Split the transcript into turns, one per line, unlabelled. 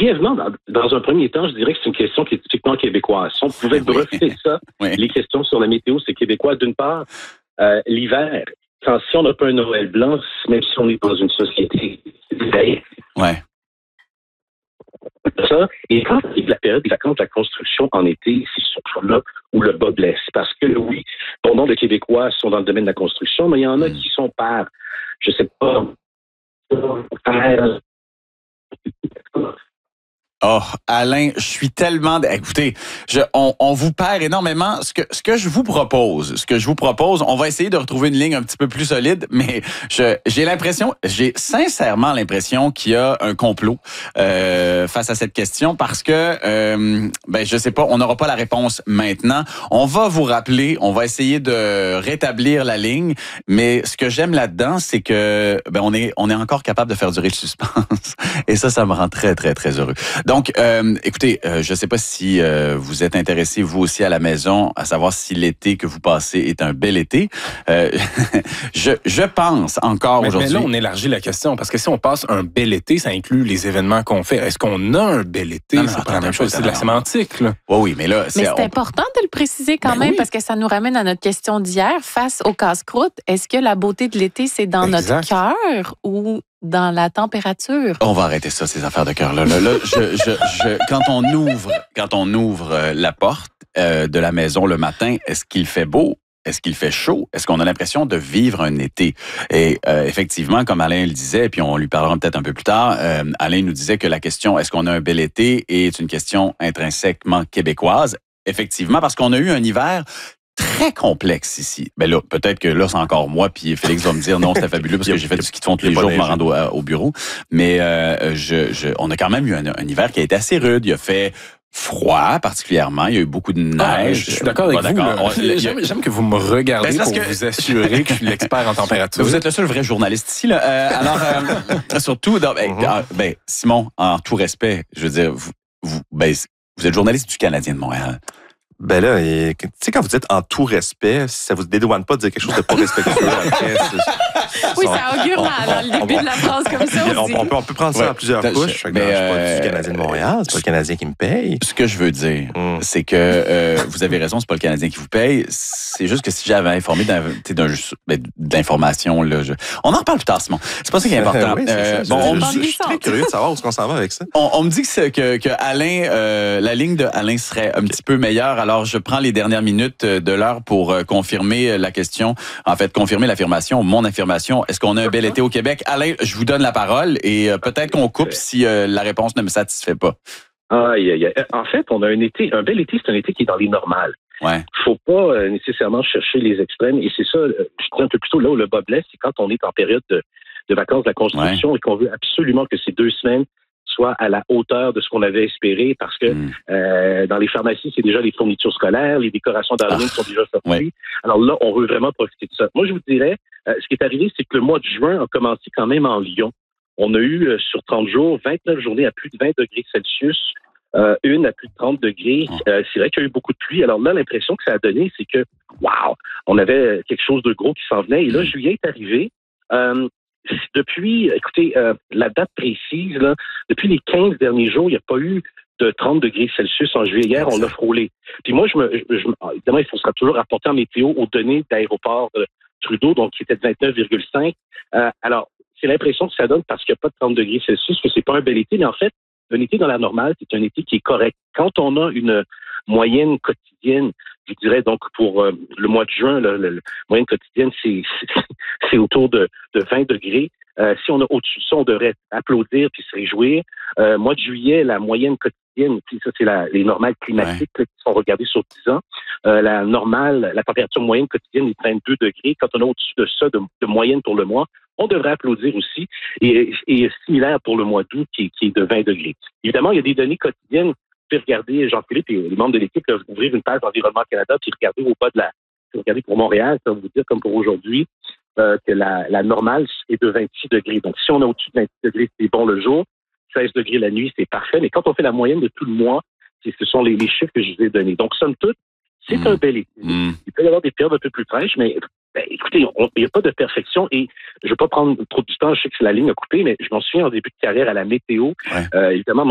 brièvement, dans un premier temps, je dirais que c'est une question qui est typiquement québécoise. Si on pouvait brosser ça, les questions sur la météo, c'est québécois. D'une part, l'hiver, si on n'a pas un Noël blanc, même si on est dans une société laïque, ça. Et quand il y a la période des vacances de la construction en été, c'est surtout là où le bas blesse. Parce que oui, bon nombre de Québécois sont dans le domaine de la construction, mais il y en a qui sont par, je sais pas,
Oh, Alain, je suis tellement... Écoutez, on vous perd énormément. Ce que je vous propose, on va essayer de retrouver une ligne un petit peu plus solide, mais j'ai sincèrement l'impression qu'il y a un complot face à cette question parce que, je sais pas, on n'aura pas la réponse maintenant. On va vous rappeler, on va essayer de rétablir la ligne, mais ce que j'aime là-dedans, c'est que on est encore capable de faire durer le suspense. Et ça me rend très, très, très heureux. Donc, écoutez, je ne sais pas si vous êtes intéressé, vous aussi, à la maison, à savoir si l'été que vous passez est un bel été. Je pense encore aujourd'hui...
Mais là, on élargit la question, parce que si on passe un bel été, ça inclut les événements qu'on fait. Est-ce qu'on a un bel été? C'est pas la même chose, c'est de la sémantique, là.
Oui, mais là...
c'est important de le préciser quand même, parce que ça nous ramène à notre question d'hier, face au casse-croûte. Est-ce que la beauté de l'été, c'est dans notre cœur ou dans la température?
On va arrêter ça, ces affaires de cœur là. Quand on ouvre la porte de la maison le matin, est-ce qu'il fait beau? Est-ce qu'il fait chaud? Est-ce qu'on a l'impression de vivre un été? Et effectivement, comme Alain le disait, puis on lui parlera peut-être un peu plus tard, Alain nous disait que la question « Est-ce qu'on a un bel été? » est une question intrinsèquement québécoise. Effectivement, parce qu'on a eu un hiver très complexe ici. Ben là, peut-être que là, c'est encore moi, puis Félix va me dire non, c'était fabuleux parce que j'ai fait du ski de fond tous les jours pour me rendre au bureau. Mais on a quand même eu un hiver qui a été assez rude. Il a fait froid, particulièrement. Il y a eu beaucoup de neige.
Je suis d'accord avec vous. J'aime que vous me regardez pour vous assurer que je suis l'expert en température.
Vous êtes le seul vrai journaliste ici, là. Alors, surtout, Simon, en tout respect, je veux dire, vous êtes journaliste du Canadien de Montréal.
Ben là, tu sais, quand vous dites en tout respect, ça vous dédouane pas de dire quelque chose de pas respectueux après.
Oui, ça augure mal, le début de la phrase comme ça aussi.
On peut prendre ça en plusieurs couches. Mais, je suis pas du Canadien de Montréal, c'est pas le Canadien qui me paye.
Ce que je veux dire, c'est que vous avez raison, c'est pas le Canadien qui vous paye. C'est juste que si j'avais informé d'informations, là, on en reparle plus tard, Simon. C'est pas ça qui est important.
Je suis très curieux de savoir où est-ce qu'on s'en va avec ça.
On me dit que Alain, la ligne de Alain serait un petit peu meilleure. Alors, je prends les dernières minutes de l'heure pour confirmer la question, en fait, confirmer l'affirmation, mon affirmation. Est-ce qu'on a un bel été au Québec? Alain, je vous donne la parole et peut-être qu'on coupe si la réponse ne me satisfait pas.
En fait, on a un bel été, c'est un été qui est dans les normales.
Ouais.
Faut pas nécessairement chercher les extrêmes et c'est ça, je dirais un peu plus tôt là où le bas blesse, c'est quand on est en période de vacances de la construction et qu'on veut absolument que ces 2 semaines soit à la hauteur de ce qu'on avait espéré parce que dans les pharmacies, c'est déjà les fournitures scolaires, les décorations d'Halloween sont déjà sorties. Ouais. Alors là, on veut vraiment profiter de ça. Moi, je vous dirais, ce qui est arrivé, c'est que le mois de juin a commencé quand même en Lyon. On a eu sur 30 jours, 29 journées à plus de 20 degrés Celsius, une à plus de 30 degrés. C'est vrai qu'il y a eu beaucoup de pluie. Alors là, l'impression que ça a donné, c'est que, wow, on avait quelque chose de gros qui s'en venait. Et là, juillet est arrivé. Depuis, écoutez, la date précise, là, depuis les 15 derniers jours, il n'y a pas eu de 30 degrés Celsius en juillet. Hier, on l'a frôlé. Puis moi, évidemment, il sera toujours rapporter en météo aux données d'aéroport Trudeau, donc qui était de 29,5. Alors, c'est l'impression que ça donne parce qu'il n'y a pas de 30 degrés Celsius, que c'est pas un bel été, mais en fait, un été dans la normale, c'est un été qui est correct. Quand on a une moyenne quotidienne, je dirais donc pour le mois de juin, la moyenne quotidienne, c'est autour de 20 degrés. Si on a au-dessus de ça, on devrait applaudir puis se réjouir. Mois de juillet, la moyenne quotidienne, puis ça c'est les normales climatiques qui sont regardées sur 10 ans. La température moyenne quotidienne est de 22 degrés. Quand on a au-dessus de ça, de moyenne pour le mois, on devrait applaudir aussi. Et similaire pour le mois d'août qui est de 20 degrés. Évidemment, il y a des données quotidiennes. Vous pouvez regarder, Jean-Philippe et les membres de l'équipe peuvent ouvrir une page d'Environnement Canada puis regarder au bas regardez pour Montréal, ça va vous dire comme pour aujourd'hui, que la normale est de 26 degrés. Donc, si on a au-dessus de 26 degrés, c'est bon le jour. 16 degrés la nuit, c'est parfait. Mais quand on fait la moyenne de tout le mois, ce sont les chiffres que je vous ai donnés. Donc, somme toute, c'est un bel été. Il peut y avoir des périodes un peu plus fraîches, mais écoutez, il n'y a pas de perfection et je ne veux pas prendre trop du temps. Je sais que c'est la ligne à couper, mais je m'en souviens en début de carrière à la météo. Évidemment,